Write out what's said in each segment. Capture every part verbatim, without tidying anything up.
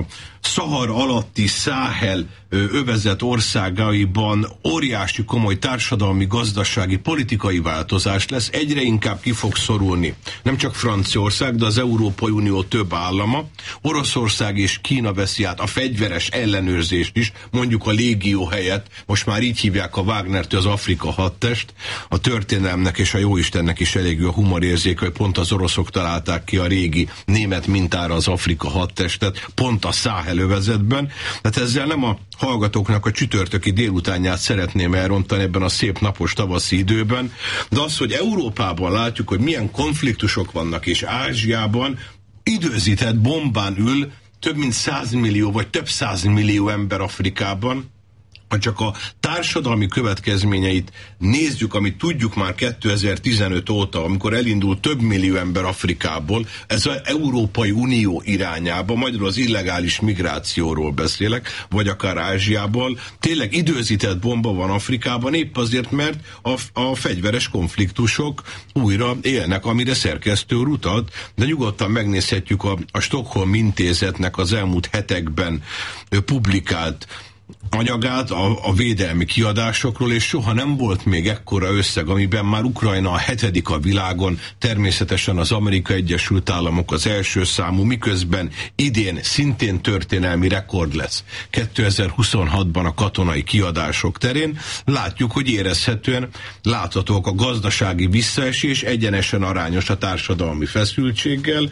Szahara alatti Száhel övezet országaiban óriási komoly társadalmi, gazdasági, politikai változás lesz, egyre inkább ki fog szorulni. Nem csak Franciaország, de az Európai Unió több állama. Oroszország és Kína veszi át a fegyveres ellenőrzést is, mondjuk a légió helyett, most már így hívják a Wagnert, az Afrika hadtest. A történelemnek és a jóistennek is elég a humorérzék, hogy pont az oroszok találták ki a régi német mintára az Afrika hadtestet, pont a Száhel övezetben. Tehát ezzel nem a hallgatóknak a csütörtöki délutánját szeretném elrontani ebben a szép napos tavaszi időben, de az, hogy Európában látjuk, hogy milyen konfliktusok vannak, és Ázsiában időzített bombán ül több mint százmillió, vagy több százmillió ember Afrikában, ha csak a társadalmi következményeit nézzük, amit tudjuk már kétezer-tizenöt óta, amikor elindult több millió ember Afrikából, ez az Európai Unió irányába, magyarul az illegális migrációról beszélek, vagy akár Ázsiából, tényleg időzített bomba van Afrikában, épp azért, mert a, a fegyveres konfliktusok újra élnek, amire szerkesztő úr utalt, de nyugodtan megnézhetjük a, a Stockholm Intézetnek az elmúlt hetekben publikált anyagát a, a védelmi kiadásokról, és soha nem volt még ekkora összeg, amiben már Ukrajna a hetedik a világon, természetesen az Amerikai Egyesült Államok az első számú, miközben idén szintén történelmi rekord lesz kétezer-huszonhatban a katonai kiadások terén. Látjuk, hogy érezhetően láthatók a gazdasági visszaesés, egyenesen arányos a társadalmi feszültséggel,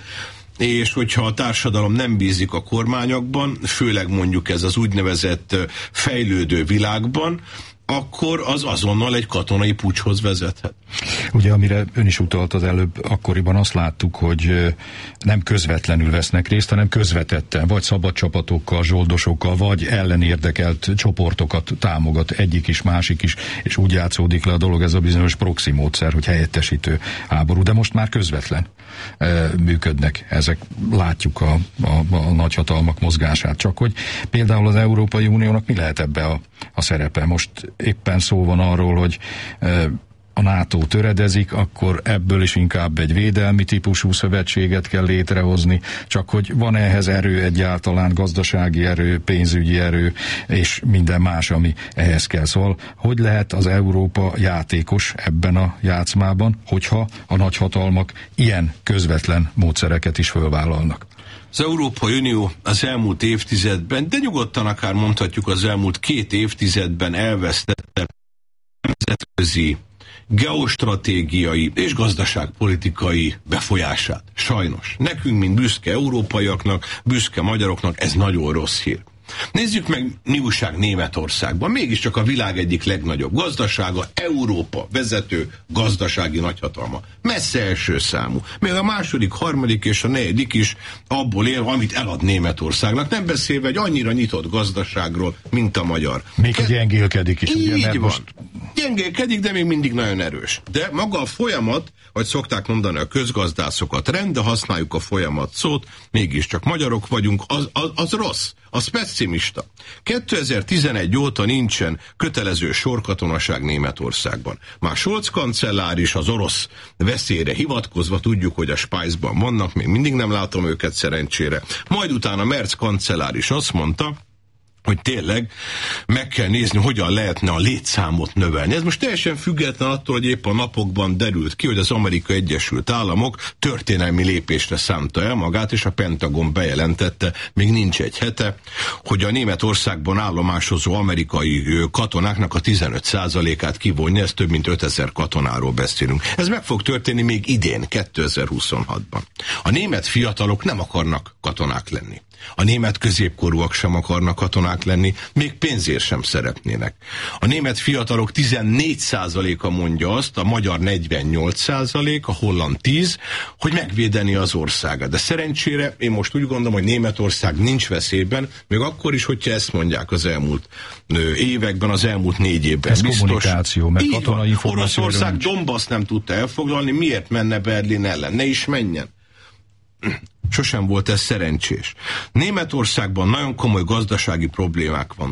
és hogyha a társadalom nem bízik a kormányokban, főleg mondjuk ez az úgynevezett fejlődő világban, akkor az azonnal egy katonai puccshoz vezethet. Ugye, amire ön is utalt az előbb, akkoriban azt láttuk, hogy nem közvetlenül vesznek részt, hanem közvetetten, vagy szabad csapatokkal, zsoldosokkal, vagy ellenérdekelt csoportokat támogat egyik is, másik is, és úgy játszódik le a dolog, ez a bizonyos proxy módszer, hogy helyettesítő háború, de most már közvetlen e, működnek ezek. Látjuk a, a, a nagyhatalmak mozgását, csak hogy például az Európai Uniónak mi lehet ebbe a, a szerepe? Most éppen szó van arról, hogy e, a NATO töredezik, akkor ebből is inkább egy védelmi típusú szövetséget kell létrehozni, csak hogy van ehhez erő egyáltalán, gazdasági erő, pénzügyi erő, és minden más, ami ehhez kell. Szóval, hogy lehet az Európa játékos ebben a játszmában, hogyha a nagyhatalmak ilyen közvetlen módszereket is fölvállalnak? Az Európai Unió az elmúlt évtizedben, de nyugodtan akár mondhatjuk az elmúlt két évtizedben elvesztette nemzetközi geostratégiai és gazdaságpolitikai befolyását. Sajnos. Nekünk, mint büszke európaiaknak, büszke magyaroknak ez nagyon rossz hír. Nézzük meg, mi újság Németországban. Mégiscsak a világ egyik legnagyobb gazdasága, Európa vezető gazdasági nagyhatalma. Messze első számú. Még a második, harmadik és a negyedik is abból él, amit elad Németországnak. Nem beszélve egy annyira nyitott gazdaságról, mint a magyar. Még Ke- gyengélkedik is. Így ugye, van. Most... Gyengélkedik, de még mindig nagyon erős. De maga a folyamat, hogy szokták mondani a közgazdászokat, rend, de használjuk a folyamat szót, mégiscsak magyarok vagyunk, az, az, az rossz, az pessimista. kétezer-tizenegy óta nincsen kötelező sorkatonaság Németországban. Már Scholz kancellár is az orosz veszélyre hivatkozva, tudjuk, hogy a Spice-ban vannak, még mindig nem látom őket szerencsére. Majd utána Merz kancellár is azt mondta, hogy tényleg meg kell nézni, hogyan lehetne a létszámot növelni. Ez most teljesen független attól, hogy épp a napokban derült ki, hogy az Amerikai Egyesült Államok történelmi lépésre szánta el magát, és a Pentagon bejelentette, még nincs egy hete, hogy a Németországban állomásozó amerikai katonáknak a tizenöt százalékát kivonja, ez több mint ötezer katonáról beszélünk. Ez meg fog történni még idén, kétezer-huszonhatban. A német fiatalok nem akarnak katonák lenni. A német középkorúak sem akarnak katonák lenni, még pénzért sem szeretnének. A német fiatalok tizennégy százaléka mondja azt, a magyar negyvennyolc százalék, a holland tíz, hogy megvédeni az országát. De szerencsére én most úgy gondolom, hogy Németország nincs veszélyben, még akkor is, hogyha ezt mondják az elmúlt ö, években, az elmúlt négy évben. Ez biztos. Kommunikáció, meg katonai információ. Oroszország Donbaszt nem tudta elfoglalni, miért menne Berlin ellen? Ne is menjen. Sosem volt ez szerencsés. Németországban nagyon komoly gazdasági problémák vannak.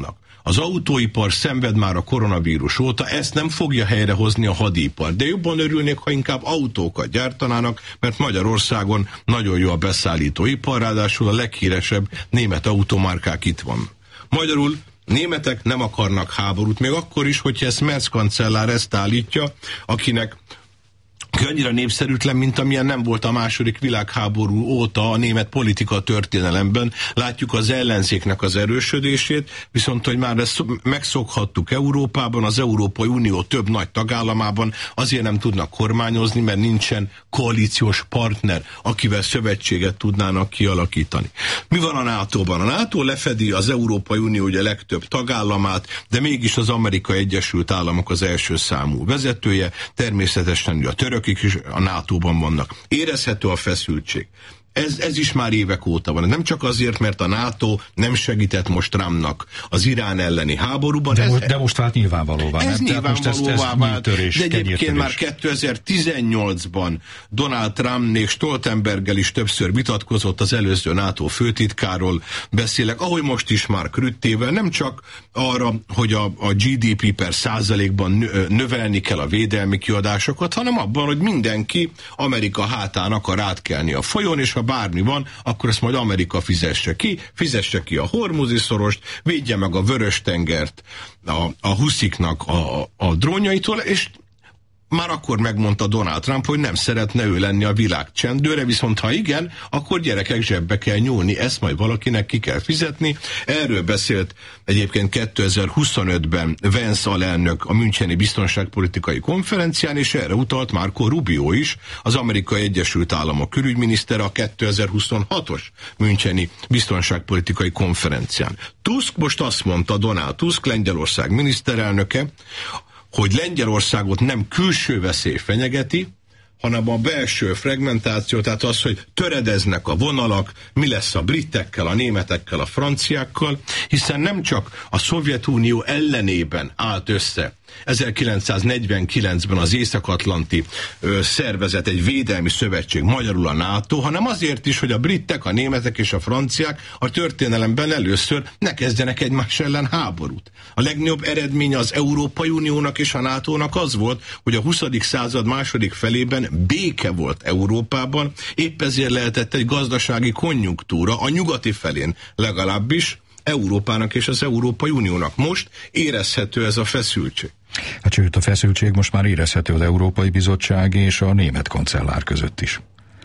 Az autóipar szenved már a koronavírus óta, ezt nem fogja helyrehozni a hadipar. De jobban örülnék, ha inkább autókat gyártanának, mert Magyarországon nagyon jó a beszállítóipar, ráadásul a leghíresebb német automárkák itt van. Magyarul németek nem akarnak háborút, még akkor is, hogyha ezt Merz kancellár ezt állítja, akinek annyira népszerűtlen, mint amilyen nem volt a második világháború óta a német politika történelemben. Látjuk az ellenzéknek az erősödését, viszont hogy már ezt megszokhattuk Európában, az Európai Unió több nagy tagállamában azért nem tudnak kormányozni, mert nincsen koalíciós partner, akivel szövetséget tudnának kialakítani. Mi van a nátóban? A NATO lefedi az Európai Unió ugye legtöbb tagállamát, de mégis az Amerikai Egyesült Államok az első számú vezetője, természetesen a török is a nátóban vannak. Érezhető a feszültség. Ez, ez is már évek óta van. Nem csak azért, mert a NATO nem segített most Trumpnak az Irán elleni háborúban. De, ez, most, de most vált nyilvánvalóvá. Ez nyilvánvalóvá vált. De egyébként már kenyértörés. kétezer-tizennyolcban Donald Trump még Stoltenberggel is többször vitatkozott, az előző NATO főtitkáról beszélek, ahogy most is Mark Rüttével, nem csak arra, hogy a, a gé dé pé per százalékban növelni kell a védelmi kiadásokat, hanem abban, hogy mindenki Amerika hátán akar átkelni a folyón, és ha bármi van, akkor ezt majd Amerika fizesse ki, fizesse ki a Hormuzi szorost, védje meg a Vörös-tengert a, a husziknak a, a drónjaitól, és már akkor megmondta Donald Trump, hogy nem szeretne ő lenni a világ csendőre, viszont ha igen, akkor gyerekek zsebbe kell nyúlni, ezt majd valakinek ki kell fizetni. Erről beszélt egyébként kétezer-huszonötben Vance alelnök a Müncheni Biztonságpolitikai Konferencián, és erre utalt Marco Rubio is, az Amerikai Egyesült Államok külügyminisztere a kétezer-huszonhatos Müncheni Biztonságpolitikai Konferencián. Tusk most azt mondta, Donald Tusk, Lengyelország miniszterelnöke, hogy Lengyelországot nem külső veszély fenyegeti, hanem a belső fragmentáció, tehát az, hogy töredeznek a vonalak, mi lesz a britekkel, a németekkel, a franciákkal, hiszen nem csak a Szovjetunió ellenében állt össze ezerkilencszáznegyvenkilencben az Észak-Atlanti ö, szervezet, egy védelmi szövetség, magyarul a NATO, hanem azért is, hogy a britek, a németek és a franciák a történelemben először ne kezdjenek egymás ellen háborút. A legnagyobb eredménye az Európai Uniónak és a nátónak az volt, hogy a huszadik század második felében béke volt Európában, épp ezért lehetett egy gazdasági konjunktúra a nyugati felén legalábbis, Európának és az Európai Uniónak. Most érezhető ez a feszültség. Hát sőt, a feszültség most már érezhető az Európai Bizottság és a német kancellár között is.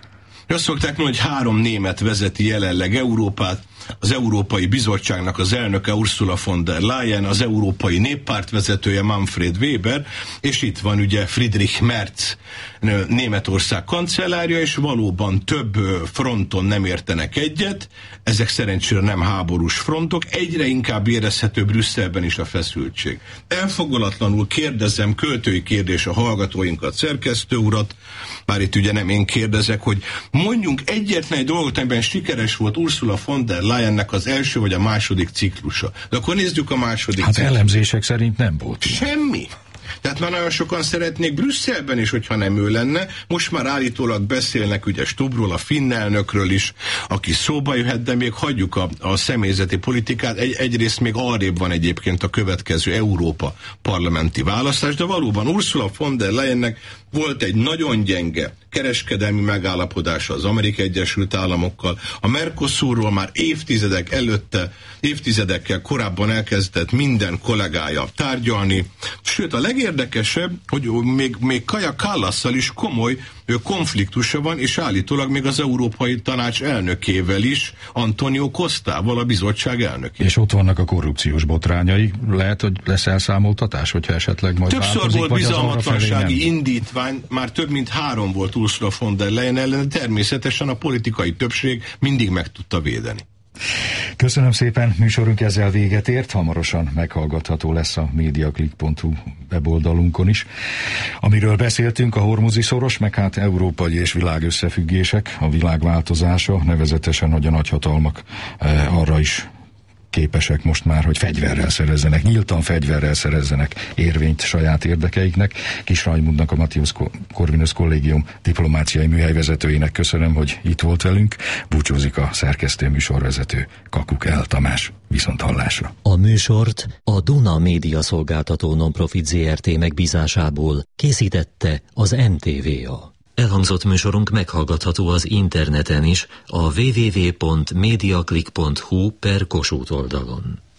Azt szokták mondani, hogy három német vezeti jelenleg Európát, az Európai Bizottságnak az elnöke Ursula von der Leyen, az Európai Néppárt vezetője Manfred Weber, és itt van ugye Friedrich Merz, Németország kancellárja, és valóban több fronton nem értenek egyet, ezek szerencsére nem háborús frontok, egyre inkább érezhető Brüsszelben is a feszültség. Elfogulatlanul kérdezem, költői kérdés a hallgatóinkat, szerkesztő urat, bár itt ugye nem én kérdezek, hogy mondjunk egyetlen egy dolgot, amiben sikeres volt Ursula von der Leyennek az első vagy a második ciklusa. De akkor nézzük a második Hát ciklusa. Elemzések szerint nem volt. Semmi. Tehát már nagyon sokan szeretnék Brüsszelben is, hogyha nem ő lenne. Most már állítólag beszélnek ugye Stubbról, a finn elnökről is, aki szóba jöhet, de még hagyjuk a, a személyzeti politikát. Egy, egyrészt még arrébb van egyébként a következő Európa parlamenti választás, de valóban Ursula von der Leyennek volt egy nagyon gyenge kereskedelmi megállapodása az Amerikai Egyesült Államokkal. A Mercosurról már évtizedek előtte, évtizedekkel korábban elkezdett minden kollégája tárgyalni. Sőt, a legérdekesebb, hogy még, még Kaja Kallasszal is komoly konfliktusa van, és állítólag még az Európai Tanács elnökével is, Antonio Costával, a bizottság elnökével. És ott vannak a korrupciós botrányai. Lehet, hogy lesz elszámoltatás, hogyha esetleg majd többször változik, volt bizalmatlansági indítvány, már több mint három volt Ursula von der Leyen ellen, természetesen a politikai többség mindig meg tudta védeni. Köszönöm szépen, műsorunk ezzel véget ért, hamarosan meghallgatható lesz a mediaclick pont hu weboldalunkon is. Amiről beszéltünk, a Hormuzi szoros, meg hát európai és világ összefüggések, a világ változása, nevezetesen, hogy a nagyhatalmak eh, arra is képesek most már, hogy fegyverrel szerezzenek, nyíltan fegyverrel szerezzenek érvényt saját érdekeiknek. Kis Rajmundnak, a Matthius Corvinus Kollégium diplomáciai műhelyvezetőjének köszönöm, hogy itt volt velünk. Búcsúzik a szerkesztő műsorvezető Kakuk El Tamás. Viszont hallásra. A műsort a Duna Média Szolgáltató Nonprofit zé er té megbízásából készítette az em té vé á. Elhangzott műsorunk meghallgatható az interneten is a double-u double-u double-u pont mediaclick pont hu per Kossuth oldalon.